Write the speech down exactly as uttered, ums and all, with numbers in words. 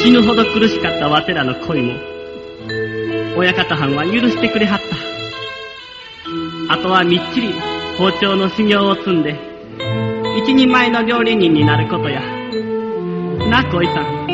死ぬほど苦しかったわてらの恋も親方はんは許してくれはった。あとはみっちり包丁の修行を積んで一人前の料理人になることやな。小井さん、